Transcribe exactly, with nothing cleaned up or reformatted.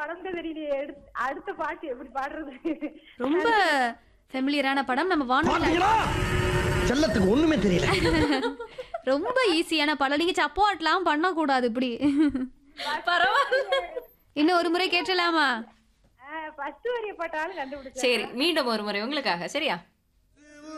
படம் தான் தெரியலையே. எடுத்- அடுத்த பாட்டு எப்படி பாடுறது? ரொம்ப ஃபெமிலியரான படம். நம்ம வானொலி செல்லத்துக்கு ஒண்ணுமே தெரியல. ரொம்ப ஈஸியான படம். நீங்க சப்போர்ட்லாம் பண்ணக்கூடாது இப்படி. பரவாயில்ல. இன்னும் ஒரு முறை கேட்டலாமா? ஃபர்ஸ்ட் வரிய பாட்டாலும் கண்டுபிடிச்சேன். சரி, மீண்டும் ஒரு முறை உங்களுக்காக. சரியா?